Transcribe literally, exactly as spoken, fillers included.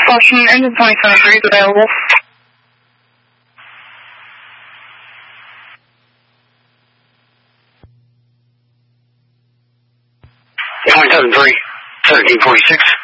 Caution, engine twenty-seven three is available. twenty-seven three, seventeen forty-six.